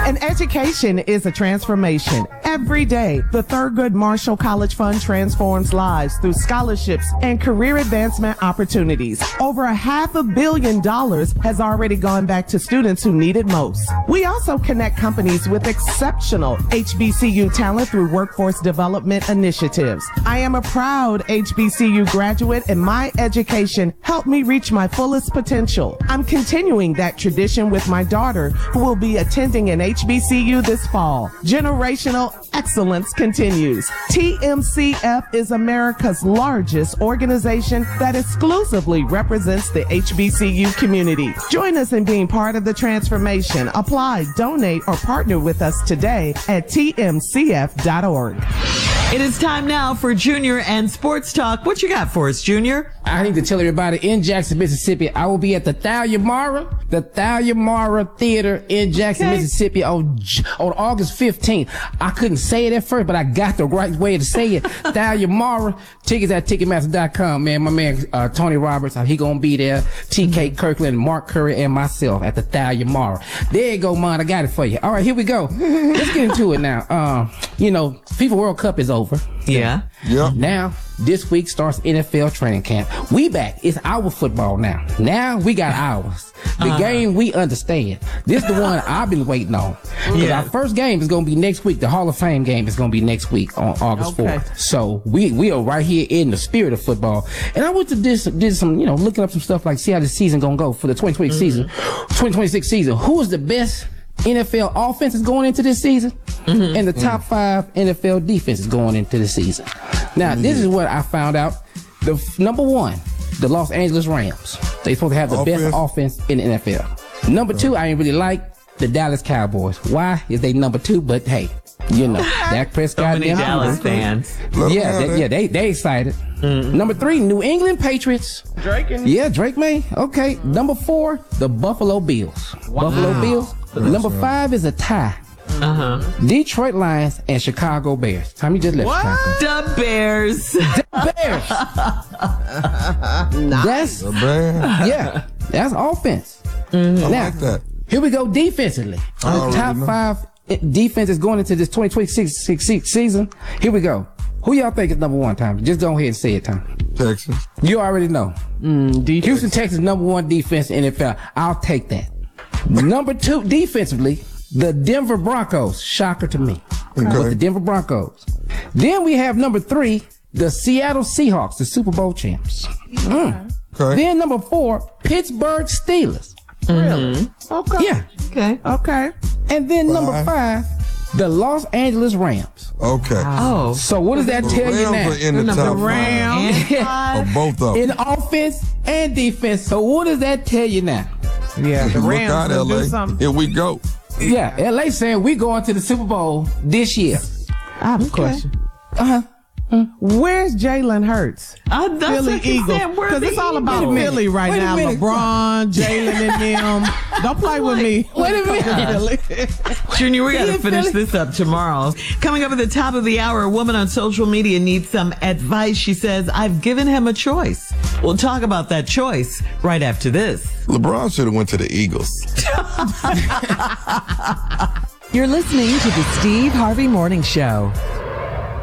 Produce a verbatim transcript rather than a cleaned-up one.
An education is a transformation. Every day, the Thurgood Marshall College Fund transforms lives through scholarships and career advancement opportunities. Over a half a billion dollars has already gone back to students who need it most. We also connect companies with exceptional H B C U talent through workforce development initiatives. I am a proud H B C U graduate, and my education helped me reach my fullest potential. I'm continuing that tradition with my daughter, who will be attending an H B C U this fall. Generational excellence continues. T M C F is America's largest organization that exclusively represents the H B C U community. Join us in being part of the transformation. Apply, donate, or partner with us today at T M C F dot org. It is time now for Junior and Sports Talk. What you got for us, Junior? I need to tell everybody in Jackson, Mississippi, I will be at the Thalia Mara, the Thalia Mara Theater in Jackson, okay. Mississippi on on August fifteenth. I couldn't say it at first, but I got the right way to say it. Thalia Mara. Tickets at Ticketmaster dot com, man. My man, uh, Tony Roberts, he gonna be there. T K Kirkland, Mark Curry, and myself at the Thalia Mara. There you go, man. I got it for you. All right, here we go. Let's get into it now. Um, you know, FIFA World Cup is over. Yeah. Yeah. Now, this week starts N F L training camp. We back. It's our football now. Now we got ours. The uh-huh. game we understand. This is the one I've been waiting on. Yeah. Our first game is going to be next week. The Hall of Fame game is going to be next week on August okay. fourth. So we we are right here in the spirit of football. And I went to this, did some, you know, looking up some stuff like see how the season going to go for the twenty twenty mm-hmm. season, twenty twenty-six season. Who is the best N F L offenses going into this season, mm-hmm. and the top five N F L defenses going into the season. Now, mm-hmm. this is what I found out. The f- number one, the Los Angeles Rams. They supposed to have the offense. best offense in the N F L. Number two, I ain't really like the Dallas Cowboys. Why is they number two? But hey, you know, Dak Prescott. So many Dallas fans. Yeah, they, yeah, they they excited. Mm-hmm. Number three, New England Patriots. Drake and yeah, Drake May. Okay. Mm-hmm. Number four, the Buffalo Bills. Wow. Buffalo Bills. That's Number right. five is a tie. Uh-huh. Detroit Lions and Chicago Bears. Tommy just left what? Chicago. The Bears. The Bears. Nice. That's the Bears. Yeah, that's offense. Mm-hmm. I now, like that. Here we go defensively. The top know. five defenses going into this twenty twenty-six season. Here we go. Who y'all think is number one, Tommy? Just go ahead and say it, Tommy. Texas. You already know. Mm, Houston, Texas, number one defense in the N F L. I'll take that. Number two, defensively, the Denver Broncos. Shocker to me. Okay. But the Denver Broncos. Then we have number three, the Seattle Seahawks, the Super Bowl champs. Mm. Okay. Then number four, Pittsburgh Steelers. Really? Okay. Yeah. Okay. Okay. And then number five, the Los Angeles Rams. Okay. Oh. So what does that the tell Rams you now? Are in the, the top Rams. five. Or both of them. In offense and defense. So what does that tell you now? Yeah, the Look Rams out, will L A. do something. Here we go. Yeah, L A saying we going to the Super Bowl this year. I have a okay. question. Uh-huh. Where's Jalen Hurts? Uh, that's Philly Eagles. Because it's all about Philly right now. LeBron, Jalen, and them. Don't play with me. Wait a minute. Junior, we got to finish this up tomorrow. Coming up at the top of the hour, a woman on social media needs some advice. She says, I've given him a choice. We'll talk about that choice right after this. LeBron should have went to the Eagles. You're listening to the Steve Harvey Morning Show.